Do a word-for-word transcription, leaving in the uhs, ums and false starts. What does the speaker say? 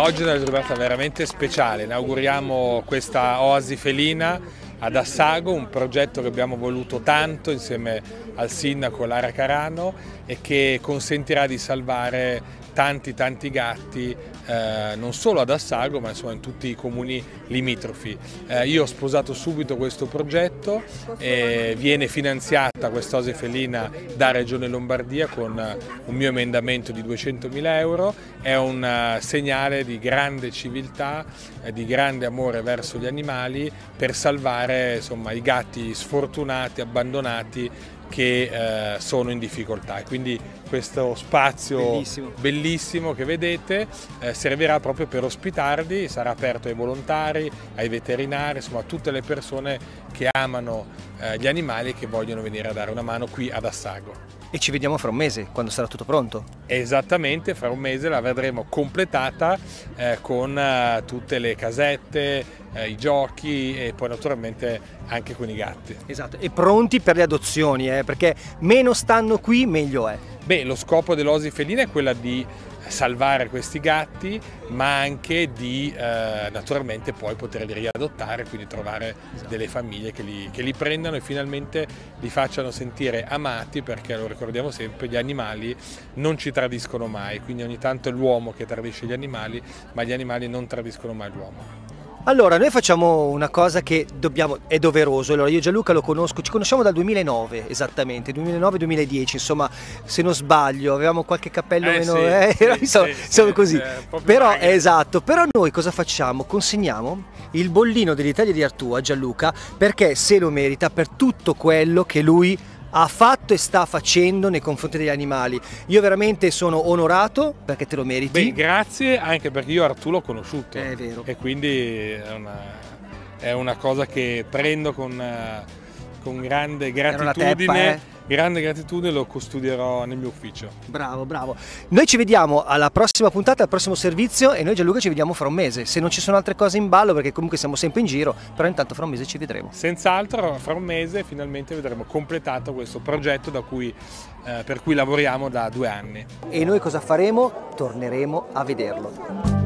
Oggi è una giornata veramente speciale, inauguriamo questa oasi felina ad Assago, un progetto che abbiamo voluto tanto insieme al sindaco Lara Carano e che consentirà di salvare tanti tanti gatti eh, non solo ad Assago ma insomma in tutti i comuni limitrofi. Eh, io ho sposato subito questo progetto e viene finanziata questa oasi felina da Regione Lombardia con un mio emendamento di duecentomila euro, è un segnale di grande civiltà, eh, di grande amore verso gli animali per salvare insomma, i gatti sfortunati, abbandonati che eh, sono in difficoltà. Quindi questo spazio bellissimo, bellissimo che vedete eh, servirà proprio per ospitarli, sarà aperto ai volontari, ai veterinari, insomma a tutte le persone che amano eh, gli animali e che vogliono venire a dare una mano qui ad Assago. E ci vediamo fra un mese, quando sarà tutto pronto. Esattamente, fra un mese la vedremo completata eh, con eh, tutte le casette, eh, i giochi e poi naturalmente anche con i gatti. Esatto, e pronti per le adozioni, eh, perché meno stanno qui meglio è. Beh, lo scopo dell'oasi felina è quella di salvare questi gatti, ma anche di eh, naturalmente poi poterli riadottare, quindi trovare esatto. delle famiglie che li, che li prendano e finalmente li facciano sentire amati, perché lo ricordiamo sempre, gli animali non ci tradiscono mai, quindi ogni tanto è l'uomo che tradisce gli animali, ma gli animali non tradiscono mai l'uomo. Allora, noi facciamo una cosa che dobbiamo, è doveroso. Allora, io e Gianluca lo conosco, ci conosciamo dal duemilanove esattamente, duemilanove duemiladieci, insomma, se non sbaglio, avevamo qualche cappello eh meno, sì, eh, sì, insomma, sì, siamo sì, così. Eh, però, è esatto, però noi cosa facciamo? Consegniamo il bollino dell'Italia di Artù a Gianluca perché se lo merita per tutto quello che lui ha fatto e sta facendo nei confronti degli animali. Io veramente sono onorato perché te lo meriti. Beh, grazie, anche perché io Artù l'ho conosciuto. È vero. E quindi è una, è una cosa che prendo con, con grande gratitudine. Teppa, eh? Grande gratitudine, lo custodierò nel mio ufficio. Bravo, bravo. Noi ci vediamo alla prossima puntata, al prossimo servizio e noi Gianluca ci vediamo fra un mese. Se non ci sono altre cose in ballo, perché comunque siamo sempre in giro, però intanto fra un mese ci vedremo. Senz'altro, fra un mese finalmente vedremo completato questo progetto da cui, eh, per cui lavoriamo da due anni. E noi cosa faremo? Torneremo a vederlo.